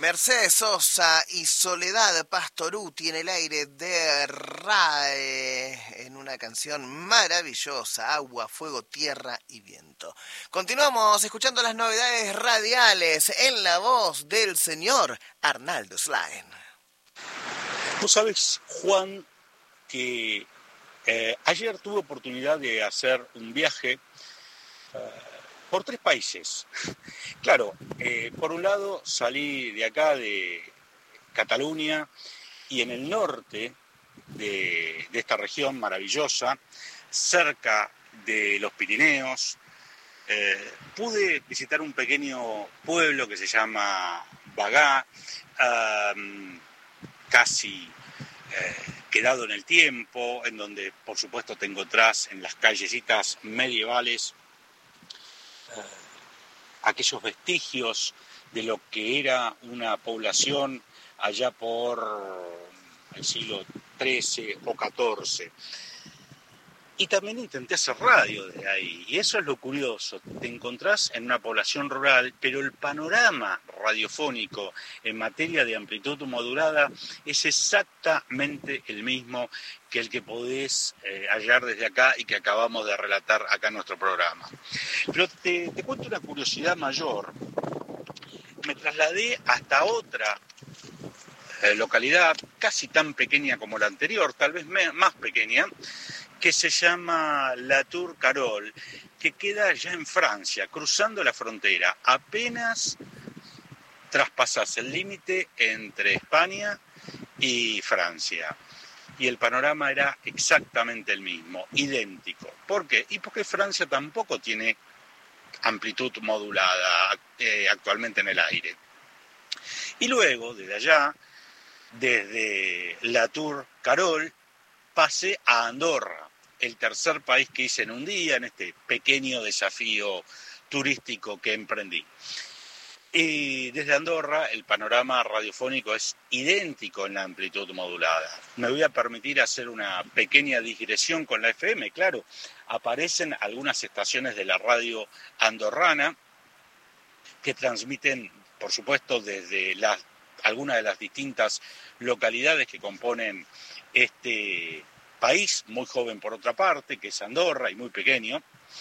Mercedes Sosa y Soledad Pastoruti en el aire de RAE, en una canción maravillosa, Agua, Fuego, Tierra y Viento. Continuamos escuchando las novedades radiales en la voz del señor Arnaldo Slaen. Vos sabés, Juan, que ayer tuve oportunidad de hacer un viaje por 3 países. Claro, por un lado salí de acá, de Cataluña, y en el norte de esta región maravillosa, cerca de los Pirineos, pude visitar un pequeño pueblo que se llama Bagá, casi quedado en el tiempo, en donde por supuesto te encontrás en las callecitas medievales aquellos vestigios de lo que era una población allá por el siglo XIII o XIV. Y también intenté hacer radio desde ahí, y eso es lo curioso, te encontrás en una población rural, pero el panorama radiofónico en materia de amplitud modulada es exactamente el mismo que el que podés hallar desde acá y que acabamos de relatar acá en nuestro programa. Pero te cuento una curiosidad mayor. Me trasladé hasta otra localidad, casi tan pequeña como la anterior, tal vez más pequeña, que se llama La Tour-Carol, que queda ya en Francia, cruzando la frontera. Apenas traspasás el límite entre España y Francia. Y el panorama era exactamente el mismo, idéntico. ¿Por qué? Y porque Francia tampoco tiene amplitud modulada actualmente en el aire. Y luego, desde allá, desde La Tour-Carol, pasé a Andorra, el tercer país que hice en un día, en este pequeño desafío turístico que emprendí. Y desde Andorra el panorama radiofónico es idéntico en la amplitud modulada. Me voy a permitir hacer una pequeña digresión con la FM, claro. Aparecen algunas estaciones de la radio andorrana que transmiten, por supuesto, desde algunas de las distintas localidades que componen este país, muy joven por otra parte, que es Andorra y muy pequeño.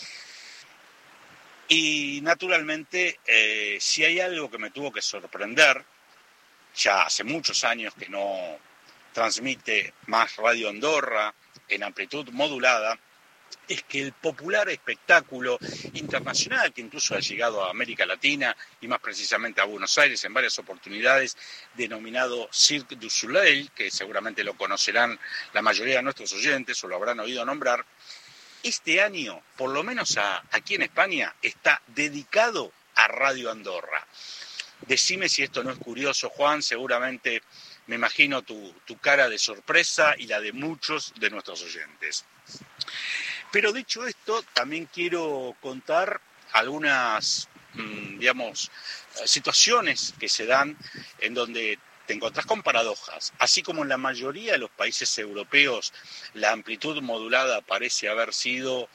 Y naturalmente, si hay algo que me tuvo que sorprender, ya hace muchos años que no transmite más Radio Andorra en amplitud modulada, es que el popular espectáculo internacional, que incluso ha llegado a América Latina y más precisamente a Buenos Aires en varias oportunidades, denominado Cirque du Soleil, que seguramente lo conocerán la mayoría de nuestros oyentes o lo habrán oído nombrar, este año, por lo menos aquí en España, está dedicado a Radio Andorra. Decime si esto no es curioso, Juan, seguramente me imagino tu cara de sorpresa y la de muchos de nuestros oyentes. Pero dicho esto, también quiero contar algunas, situaciones que se dan en donde te encontrás con paradojas. Así como en la mayoría de los países europeos la amplitud modulada parece haber sido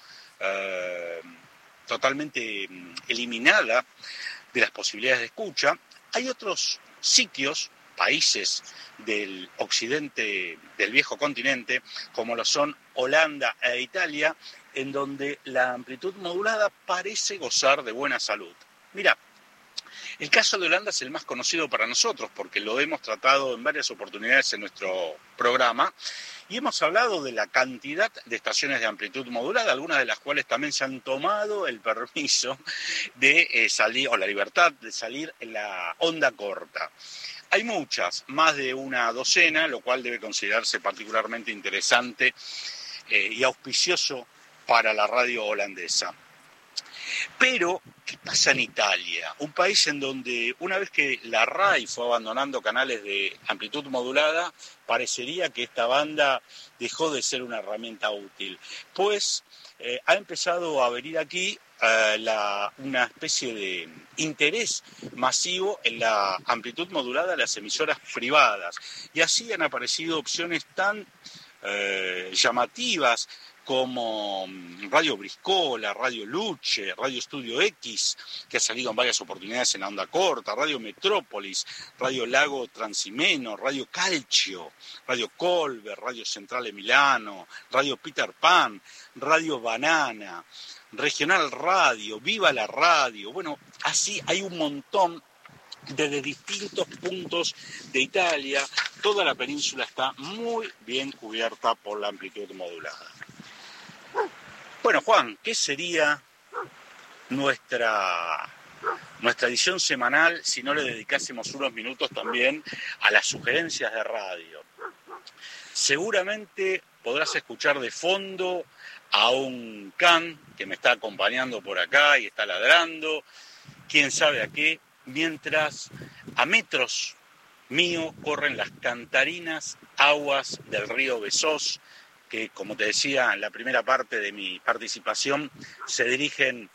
totalmente eliminada de las posibilidades de escucha, hay otros sitios, países del occidente del viejo continente, como lo son Holanda e Italia, en donde la amplitud modulada parece gozar de buena salud. Mira, el caso de Holanda es el más conocido para nosotros, porque lo hemos tratado en varias oportunidades en nuestro programa, y hemos hablado de la cantidad de estaciones de amplitud modulada, algunas de las cuales también se han tomado el permiso de salir, o la libertad de salir en la onda corta. Hay muchas, más de una docena, lo cual debe considerarse particularmente interesante y auspicioso para la radio holandesa. Pero, ¿qué pasa en Italia? Un país en donde una vez que la RAI fue abandonando canales de amplitud modulada, parecería que esta banda dejó de ser una herramienta útil. Pues ha empezado a venir aquí una especie de interés masivo en la amplitud modulada de las emisoras privadas. Y así han aparecido opciones tan llamativas como Radio Briscola, Radio Luche, Radio Estudio X, que ha salido en varias oportunidades en la onda corta, Radio Metrópolis, Radio Lago Transimeno, Radio Calcio, Radio Colver, Radio Centrale Milano, Radio Peter Pan, Radio Banana, Regional Radio, Viva la Radio. Bueno, así hay un montón desde distintos puntos de Italia. Toda la península está muy bien cubierta por la amplitud modulada. Bueno, Juan, ¿qué sería nuestra edición semanal si no le dedicásemos unos minutos también a las sugerencias de radio? Seguramente podrás escuchar de fondo a un can que me está acompañando por acá y está ladrando, quién sabe a qué, mientras a metros mío corren las cantarinas aguas del río Besós, que, como te decía en la primera parte de mi participación, se dirigen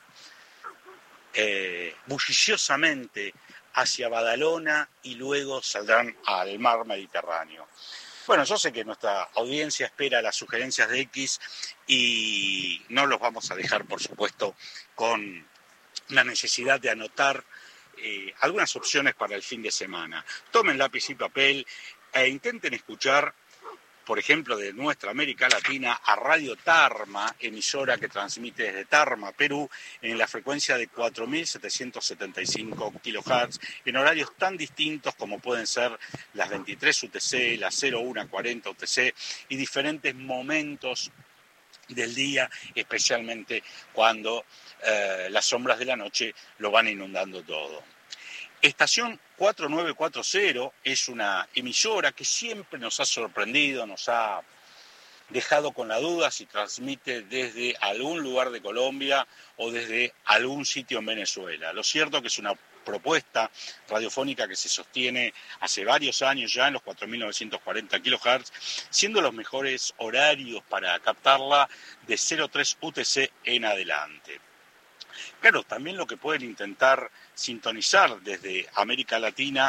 bulliciosamente hacia Badalona y luego saldrán al mar Mediterráneo. Bueno, yo sé que nuestra audiencia espera las sugerencias de X y no los vamos a dejar, por supuesto, con la necesidad de anotar algunas opciones para el fin de semana. Tomen lápiz y papel e intenten escuchar, por ejemplo, de nuestra América Latina, a Radio Tarma, emisora que transmite desde Tarma, Perú, en la frecuencia de 4.775 kHz, en horarios tan distintos como pueden ser las 23 UTC, las 0140 UTC y diferentes momentos del día, especialmente cuando las sombras de la noche lo van inundando todo. Estación 4940 es una emisora que siempre nos ha sorprendido, nos ha dejado con la duda si transmite desde algún lugar de Colombia o desde algún sitio en Venezuela. Lo cierto es que es una propuesta radiofónica que se sostiene hace varios años ya en los 4.940 kHz, siendo los mejores horarios para captarla de 03 UTC en adelante. Claro, también lo que pueden intentar sintonizar desde América Latina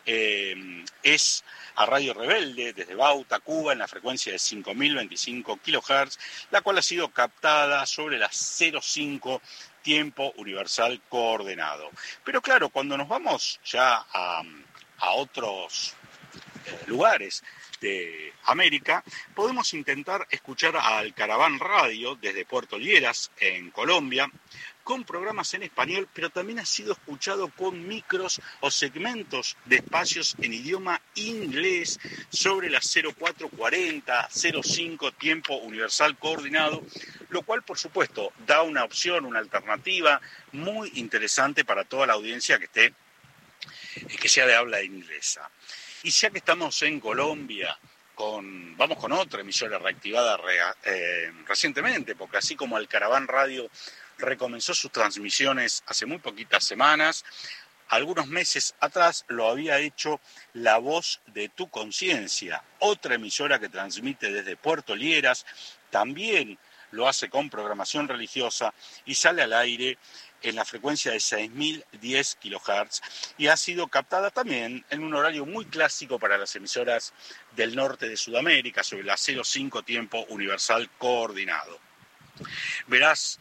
es a Radio Rebelde, desde Bauta, Cuba, en la frecuencia de 5.025 kHz, la cual ha sido captada sobre las 05 tiempo universal coordenado. Pero claro, cuando nos vamos ya a otros lugares de América, podemos intentar escuchar a Alcaraván Radio desde Puerto Lieras, en Colombia, con programas en español, pero también ha sido escuchado con micros o segmentos de espacios en idioma inglés sobre las 0440, 05 tiempo universal coordinado, lo cual, por supuesto, da una opción, una alternativa muy interesante para toda la audiencia que sea de habla inglesa. Y ya que estamos en Colombia, vamos con otra emisora reactivada recientemente, porque así como Alcaraván Radio recomenzó sus transmisiones hace muy poquitas semanas, algunos meses atrás lo había hecho La Voz de tu Conciencia, otra emisora que transmite desde Puerto Lieras, también lo hace con programación religiosa y sale al aire en la frecuencia de 6.010 kHz y ha sido captada también en un horario muy clásico para las emisoras del norte de Sudamérica, sobre la 05 tiempo universal coordinado. Verás,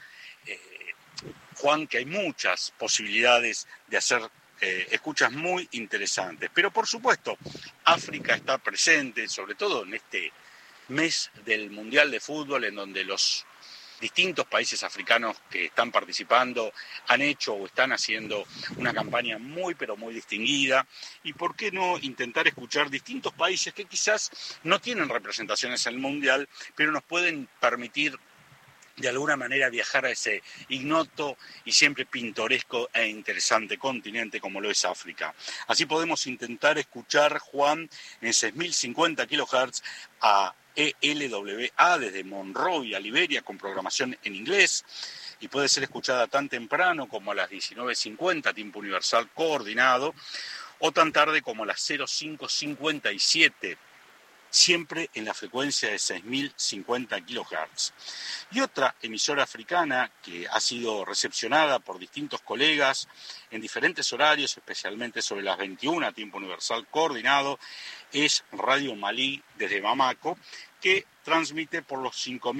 Juan, que hay muchas posibilidades de hacer escuchas muy interesantes, pero por supuesto África está presente, sobre todo en este mes del Mundial de Fútbol, en donde los distintos países africanos que están participando han hecho o están haciendo una campaña muy pero muy distinguida, y por qué no intentar escuchar distintos países que quizás no tienen representaciones en el Mundial, pero nos pueden permitir de alguna manera viajar a ese ignoto y siempre pintoresco e interesante continente como lo es África. Así podemos intentar escuchar, Juan, en 6.050 kHz a ELWA desde Monrovia, Liberia, con programación en inglés, y puede ser escuchada tan temprano como a las 19:50, tiempo universal coordinado, o tan tarde como a las 05:57, siempre en la frecuencia de 6.050 kHz. Y otra emisora africana que ha sido recepcionada por distintos colegas en diferentes horarios, especialmente sobre las 21, tiempo universal coordinado, es Radio Malí desde Bamako, que transmite por los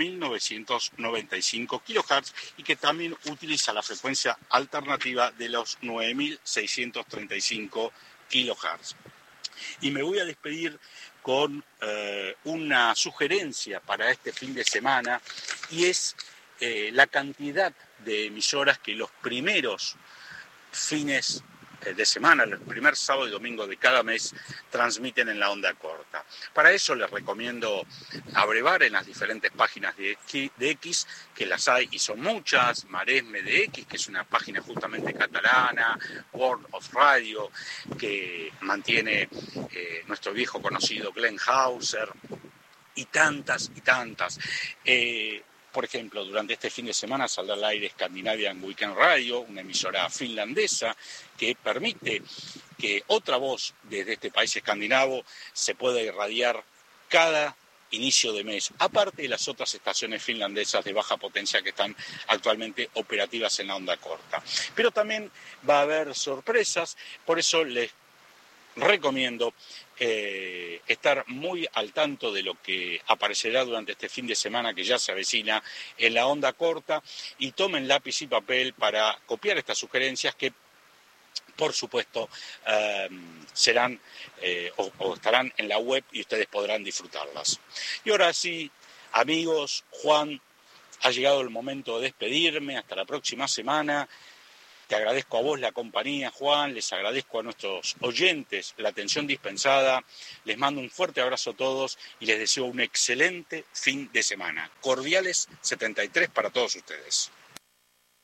5.995 kHz y que también utiliza la frecuencia alternativa de los 9.635 kHz. Y me voy a despedir con una sugerencia para este fin de semana, y es la cantidad de emisoras que los primeros fines de semana, el primer sábado y domingo de cada mes, transmiten en la onda corta. Para eso les recomiendo abrevar en las diferentes páginas de X, que las hay y son muchas. Maresme de X, que es una página justamente catalana, World of Radio, que mantiene nuestro viejo conocido Glenn Hauser, y tantas y tantas. Por ejemplo, durante este fin de semana saldrá al aire Scandinavian Weekend Radio, una emisora finlandesa que permite que otra voz desde este país escandinavo se pueda irradiar cada inicio de mes, aparte de las otras estaciones finlandesas de baja potencia que están actualmente operativas en la onda corta. Pero también va a haber sorpresas, por eso les recomiendo estar muy al tanto de lo que aparecerá durante este fin de semana que ya se avecina en la onda corta, y tomen lápiz y papel para copiar estas sugerencias que, por supuesto, serán o estarán en la web y ustedes podrán disfrutarlas. Y ahora sí, amigos, Juan, ha llegado el momento de despedirme. Hasta la próxima semana. Te agradezco a vos la compañía, Juan, les agradezco a nuestros oyentes la atención dispensada, les mando un fuerte abrazo a todos y les deseo un excelente fin de semana. Cordiales 73 para todos ustedes.